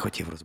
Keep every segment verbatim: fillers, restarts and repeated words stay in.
хотів розбудити.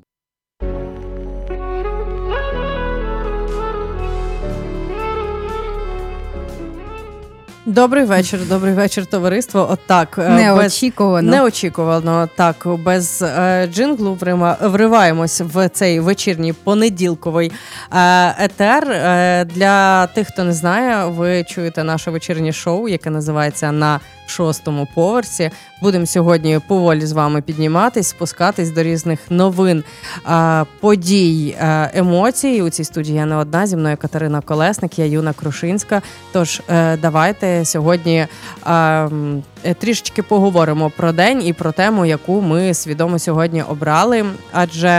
Добрий вечір, добрий вечір, товариство. Отак. Неочікувано. Без, неочікувано, так, без е, джинглу врима, вриваємось в цей вечірній понеділковий е, етер. Е, для тих, хто не знає, ви чуєте наше вечірнє шоу, яке називається «На шостому поверсі». Будемо сьогодні поволі з вами підніматись, спускатись до різних новин, е, подій, е, емоцій. У цій студії я не одна, зі мною Катерина Колесник, я Юна Крушинська. Тож е, давайте сьогодні е, трішечки поговоримо про день і про тему, яку ми свідомо сьогодні обрали. Адже,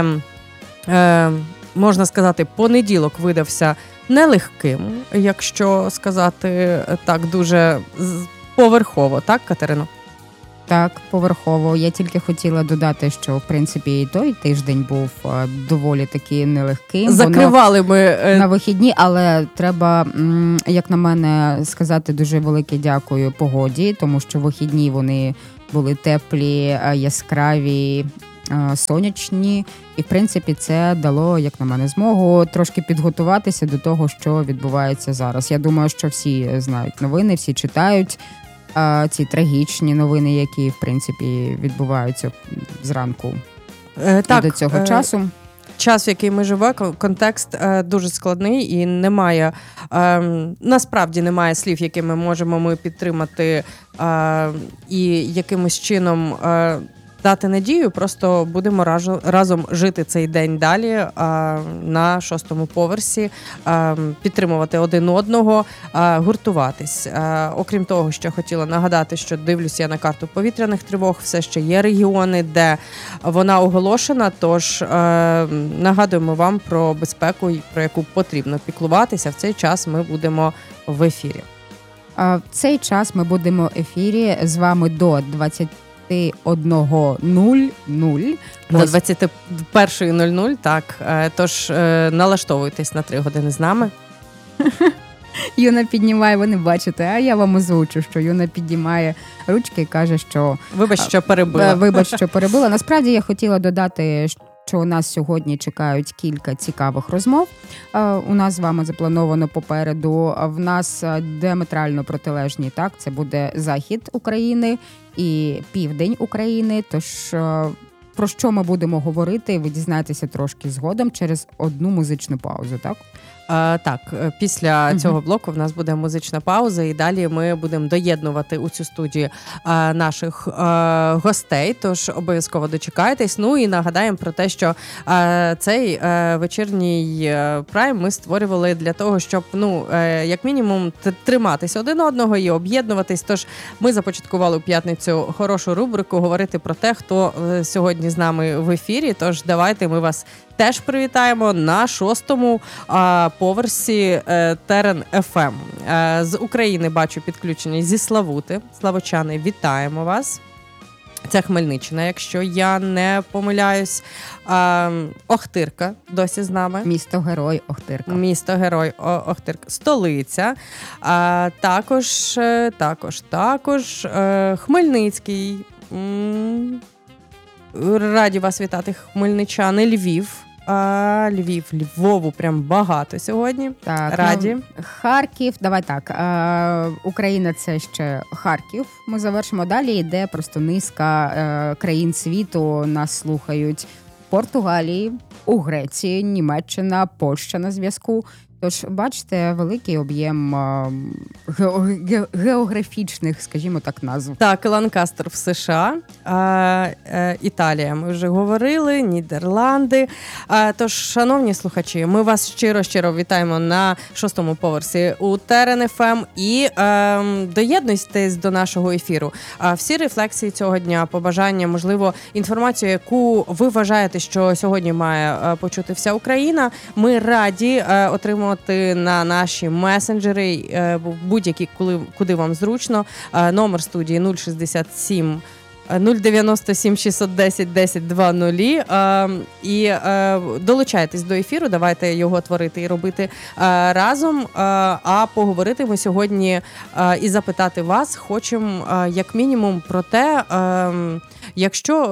е, можна сказати, понеділок видався нелегким, якщо сказати так дуже поверхово. Так, Катерино? Так, поверхово. Я тільки хотіла додати, що, в принципі, і той тиждень був доволі таки нелегким. Закривали ми на вихідні, але треба, як на мене, сказати дуже велике дякую погоді, тому що вихідні вони були теплі, яскраві, сонячні. І, в принципі, це дало, як на мене, змогу трошки підготуватися до того, що відбувається зараз. Я думаю, що всі знають новини, всі читають ці трагічні новини, які, в принципі, відбуваються зранку е, так, до цього е, часу. Час, в який ми живемо, контекст е, дуже складний і немає, е, насправді немає слів, якими можемо ми підтримати е, і якимось чином е, дати надію, просто будемо разом, разом жити цей день далі а, на шостому поверсі, а, підтримувати один одного, а, гуртуватись. А, окрім того, що хотіла нагадати, що дивлюся я на карту повітряних тривог, все ще є регіони, де вона оголошена, тож а, нагадуємо вам про безпеку, про яку потрібно піклуватися. В цей час ми будемо в ефірі. А, в цей час ми будемо в ефірі з вами до двадцять одного нуль нуль. До двадцять першої нуль нуль, так. Тож налаштовуйтесь на три години з нами. Юна піднімає, ви не бачите, а я вам озвучу, що Юна піднімає ручки і каже, що... Вибач, що перебила. Вибач, що перебила. Насправді я хотіла додати, що у нас сьогодні чекають кілька цікавих розмов. У нас з вами заплановано попереду. В нас діаметрально протилежні, так? Це буде захід України і південь України. Тож про що ми будемо говорити, ви дізнаєтеся трошки згодом через одну музичну паузу, так? А, так, після uh-huh. цього блоку в нас буде музична пауза, і далі ми будемо доєднувати у цю студію а, наших а, гостей, тож обов'язково дочекайтесь. Ну і нагадаємо про те, що а, цей а, вечірній а, прайм ми створювали для того, щоб, ну, а, як мінімум, триматись один одного і об'єднуватись. Тож ми започаткували у п'ятницю хорошу рубрику говорити про те, хто а, сьогодні з нами в ефірі. Тож давайте ми вас теж привітаємо на шостому а, поверсі е, Терен еф ем. Е, з України бачу підключення зі Славути. Славочани, вітаємо вас. Це Хмельниччина, якщо я не помиляюсь. Е, Охтирка досі з нами. Місто-герой Охтирка. Місто-герой Охтирка. Столиця. Е, також, е, також, також е, Хмельницький. М- Раді вас вітати, хмельничани. Львів. А, Львів, Львову прям багато сьогодні. Так, раді. Ну, Харків, давай так. А, Україна – це ще Харків. Ми завершимо далі. Йде просто низка а, країн світу. Нас слухають в Португалії, у Греції, Німеччина, Польща на зв'язку. Тож, бачите, великий об'єм а, ге- географічних, скажімо так, назв. Так, Ланкастер в США, а, а, Італія, ми вже говорили, Нідерланди. А, тож, шановні слухачі, ми вас щиро-щиро вітаємо на шостому поверсі у Терен еф ем і а, доєднуйтесь до нашого ефіру. А, всі рефлексії цього дня, побажання, можливо, інформацію, яку ви вважаєте, що сьогодні має а, почути вся Україна, ми раді а, отримати на наші месенджери, будь-які, куди вам зручно. Номер студії нуль шістдесят сім нуль дев'яносто сім шістсот десять десять двадцять. І долучайтесь до ефіру, давайте його творити і робити разом. А поговорити ми сьогодні і запитати вас хочемо як мінімум про те, якщо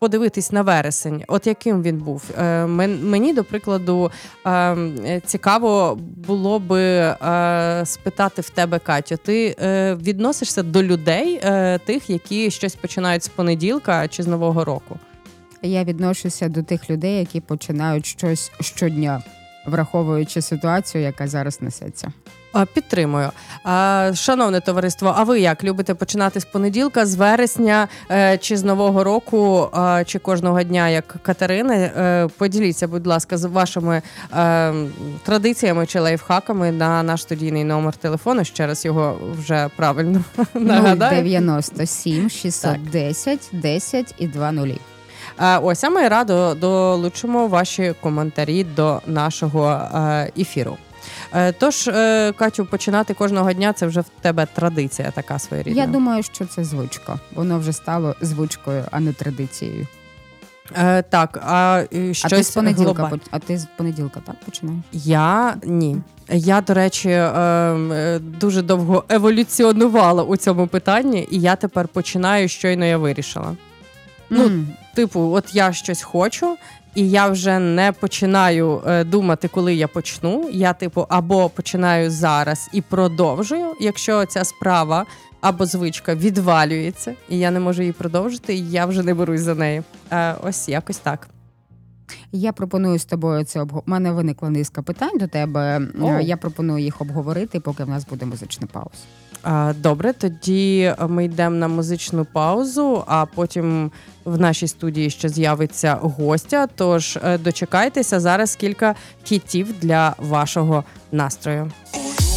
подивитись на вересень, от яким він був. Е, мені, до прикладу, е, цікаво було би е, спитати в тебе, Катю, ти е, відносишся до людей, е, тих, які щось починають з понеділка чи з Нового року? Я відношуся до тих людей, які починають щось щодня, враховуючи ситуацію, яка зараз несеться. Підтримую. Шановне товариство, а ви як? Любите починати з понеділка, з вересня, чи з Нового року, чи кожного дня, як Катерини? Поділіться, будь ласка, з вашими традиціями чи лайфхаками на наш студійний номер телефону. Ще раз його вже правильно нагадаю. нуль дев'яносто сім шістсот десять десять і два нулі. Ось, а ми радо долучимо ваші коментарі до нашого ефіру. Тож, Катю, починати кожного дня – це вже в тебе традиція така своєрідна. Я думаю, що це звичка. Воно вже стало звичкою, а не традицією. Е, так, а щось а ти з понеділка, глобаль... а ти з понеділка так починаєш? Я – ні. Я, до речі, дуже довго еволюціонувала у цьому питанні, і я тепер починаю, щойно я вирішила. Mm. Ну, типу, от я щось хочу, і я вже не починаю е, думати, коли я почну. Я, типу, або починаю зараз і продовжую, якщо ця справа або звичка відвалюється, і я не можу її продовжити, я вже не берусь за неї. Е, ось якось так. Я пропоную з тобою це обговорити. У мене виникла низка питань до тебе. О. Я пропоную їх обговорити, поки в нас буде музична пауза. Добре, тоді ми йдемо на музичну паузу, а потім в нашій студії ще з'явиться гостя. Тож дочекайтеся, зараз кілька хітів для вашого настрою.